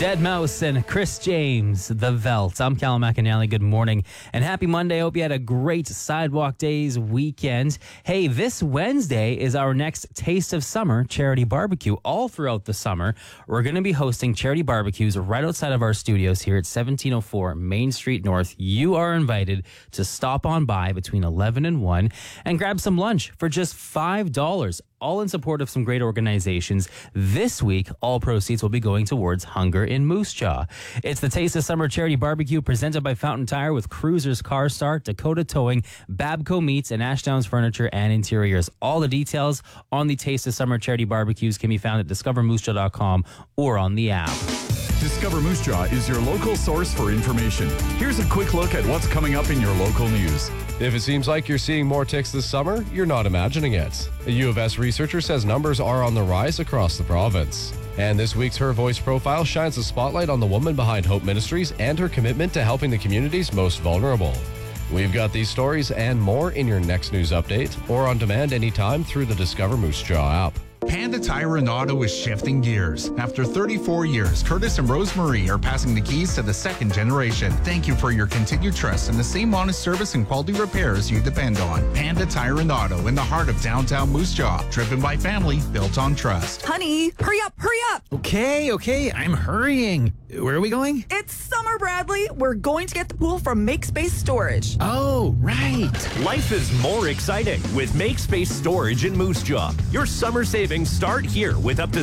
Deadmau5 and Chris James, The Veldt. I'm Callum McAnally. Good morning and happy Monday. I hope you had a great Sidewalk Days weekend. Hey, this Wednesday is our next Taste of Summer charity barbecue. All throughout the summer, we're going to be hosting charity barbecues right outside of our studios here at 1704 Main Street North. You are invited to stop on by between 11 and 1 and grab some lunch for just $5. All in support of some great organizations. This week, all proceeds will be going towards hunger in Moose Jaw. It's the Taste of Summer charity barbecue presented by Fountain Tire with Cruisers Car Start, Dakota Towing, Babco Meats, and Ashdowns Furniture and Interiors. All the details on the Taste of Summer charity barbecues can be found at discovermoosejaw.com or on the app. Discover Moose Jaw is your local source for information. Here's a quick look at what's coming up in your local news. If it seems like you're seeing more ticks this summer, you're not imagining it. A U of S researcher says numbers are on the rise across the province. And this week's Her Voice profile shines a spotlight on the woman behind Hope Ministries and her commitment to helping the community's most vulnerable. We've got these stories and more in your next news update or on demand anytime through the Discover Moose Jaw app. Panda Tire and Auto is shifting gears. After 34 years, Curtis and Rosemarie are passing the keys to the second generation. Thank you for your continued trust and the same honest service and quality repairs you depend on. Panda Tire and Auto in the heart of downtown Moose Jaw. Driven by family, built on trust. Honey, hurry up, hurry up! Okay, I'm hurrying. Where are we going? It's summer, Bradley. We're going to get the pool from Make Space Storage. Oh, right. Life is more exciting with Make Space Storage in Moose Jaw. Your summer savings start here with up to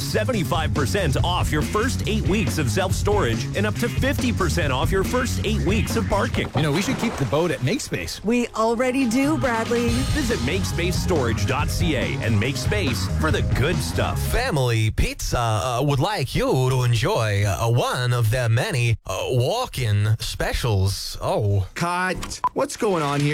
75% off your first 8 weeks of self-storage and up to 50% off your first 8 weeks of parking. You know, we should keep the boat at MakeSpace. We already do, Bradley. Visit MakeSpaceStorage.ca and make space for the good stuff. Family Pizza would like you to enjoy one of their many walk-in specials. Oh. Cut. What's going on here?